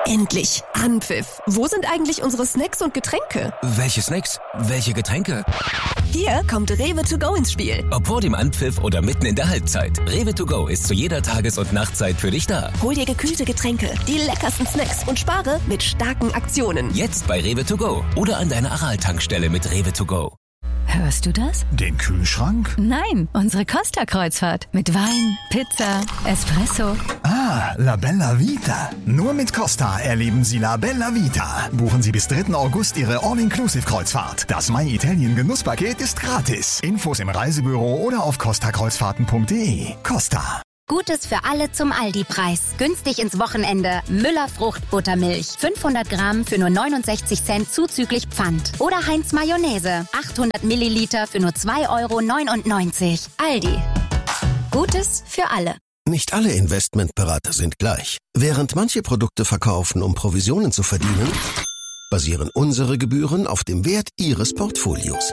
Endlich! Anpfiff! Wo sind eigentlich unsere Snacks und Getränke? Welche Snacks? Welche Getränke? Hier kommt Rewe to go ins Spiel. Ob vor dem Anpfiff oder mitten in der Halbzeit. Rewe to go ist zu jeder Tages- und Nachtzeit für dich da. Hol dir gekühlte Getränke, die leckersten Snacks und spare mit starken Aktionen. Jetzt bei Rewe to go oder an deiner Aral-Tankstelle mit Rewe to go. Hörst du das? Den Kühlschrank? Nein, unsere Costa-Kreuzfahrt. Mit Wein, Pizza, Espresso. Ah, La Bella Vita. Nur mit Costa erleben Sie La Bella Vita. Buchen Sie bis 3. August Ihre All-Inclusive-Kreuzfahrt. Das My Italien Genusspaket ist gratis. Infos im Reisebüro oder auf costakreuzfahrten.de. Costa. Gutes für alle zum Aldi-Preis. Günstig ins Wochenende. Müller Fruchtbuttermilch. 500 Gramm für nur 69 Cent zuzüglich Pfand. Oder Heinz Mayonnaise. 800 Milliliter für nur 2,99 €. Aldi. Gutes für alle. Nicht alle Investmentberater sind gleich. Während manche Produkte verkaufen, um Provisionen zu verdienen, basieren unsere Gebühren auf dem Wert Ihres Portfolios.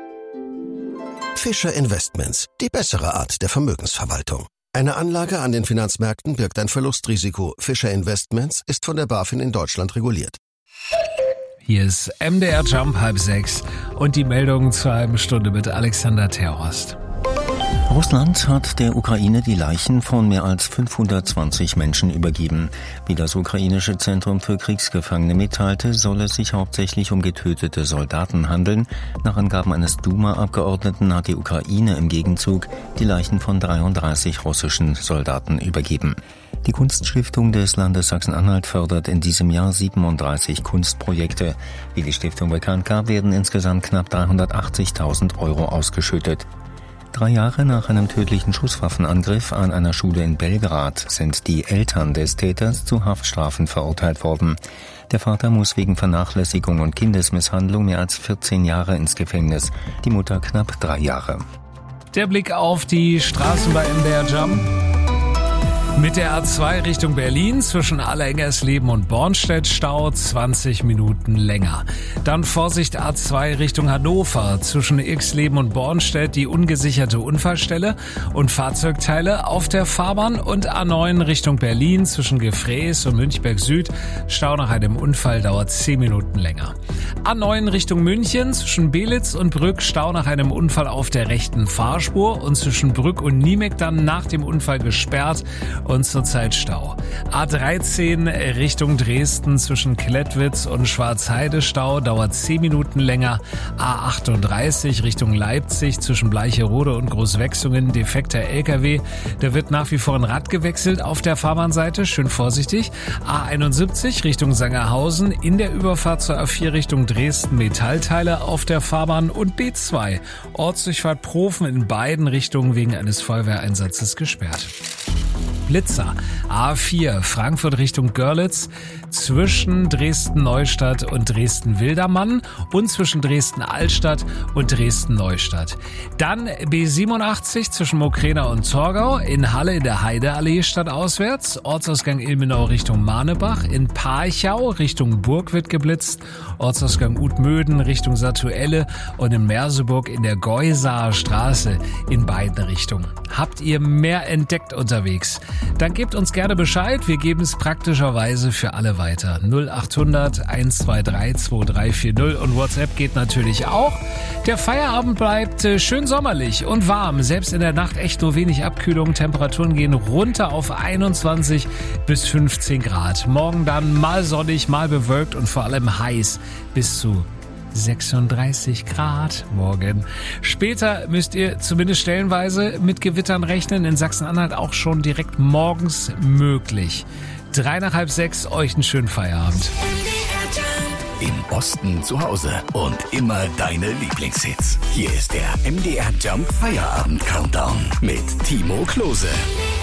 Fischer Investments, die bessere Art der Vermögensverwaltung. Eine Anlage an den Finanzmärkten birgt ein Verlustrisiko. Fischer Investments ist von der BaFin in Deutschland reguliert. Hier ist MDR Jump 5:30 und die Meldung zur halben Stunde mit Alexander Terhorst. Russland hat der Ukraine die Leichen von mehr als 520 Menschen übergeben. Wie das ukrainische Zentrum für Kriegsgefangene mitteilte, soll es sich hauptsächlich um getötete Soldaten handeln. Nach Angaben eines Duma-Abgeordneten hat die Ukraine im Gegenzug die Leichen von 33 russischen Soldaten übergeben. Die Kunststiftung des Landes Sachsen-Anhalt fördert in diesem Jahr 37 Kunstprojekte. Wie die Stiftung bekannt gab, werden insgesamt knapp 380.000 € ausgeschüttet. 3 Jahre nach einem tödlichen Schusswaffenangriff an einer Schule in Belgrad sind die Eltern des Täters zu Haftstrafen verurteilt worden. Der Vater muss wegen Vernachlässigung und Kindesmisshandlung mehr als 14 Jahre ins Gefängnis, die Mutter knapp 3 Jahre. Der Blick auf die Straßen bei MDR Jump. Mit der A2 Richtung Berlin zwischen Allerengersleben und Bornstedt Stau 20 Minuten länger. Dann Vorsicht A2 Richtung Hannover zwischen Irxleben und Bornstedt die ungesicherte Unfallstelle und Fahrzeugteile auf der Fahrbahn und A9 Richtung Berlin zwischen Gefräß und Münchberg Süd. Stau nach einem Unfall dauert 10 Minuten länger. A9 Richtung München zwischen Belitz und Brück Stau nach einem Unfall auf der rechten Fahrspur und zwischen Brück und Niemek dann nach dem Unfall gesperrt und zurzeit Stau. A13 Richtung Dresden zwischen Klettwitz und Schwarzheide Stau dauert 10 Minuten länger. A38 Richtung Leipzig zwischen Bleicherode und Großwechsungen defekter LKW. Da wird nach wie vor ein Rad gewechselt auf der Fahrbahnseite, schön vorsichtig. A71 Richtung Sangerhausen in der Überfahrt zur A4 Richtung Dresden Metallteile auf der Fahrbahn und B2 Ortsdurchfahrt Profen in beiden Richtungen wegen eines Feuerwehreinsatzes gesperrt. Blitzer. A4 Frankfurt Richtung Görlitz zwischen Dresden-Neustadt und Dresden-Wildermann und zwischen Dresden-Altstadt und Dresden-Neustadt. Dann B87 zwischen Mokrena und Torgau, in Halle in der Heideallee stadtauswärts, Ortsausgang Ilmenau Richtung Manebach, in Parchau Richtung Burg wird geblitzt, Ortsausgang Utmöden Richtung Satuelle und in Merseburg in der Geusaer Straße in beiden Richtungen. Habt ihr mehr entdeckt unterwegs? Dann gebt uns gerne Bescheid, wir geben es praktischerweise für alle weiter. 0800 123 2340 und WhatsApp geht natürlich auch. Der Feierabend bleibt schön sommerlich und warm, selbst in der Nacht echt nur wenig Abkühlung. Temperaturen gehen runter auf 21 bis 15 Grad. Morgen dann mal sonnig, mal bewölkt und vor allem heiß bis zu 36 Grad morgen. Später müsst ihr zumindest stellenweise mit Gewittern rechnen. In Sachsen-Anhalt auch schon direkt morgens möglich. 3 nach halb 6, euch einen schönen Feierabend. Im Osten zu Hause und immer deine Lieblingshits. Hier ist der MDR Jump Feierabend Countdown mit Timo Klose.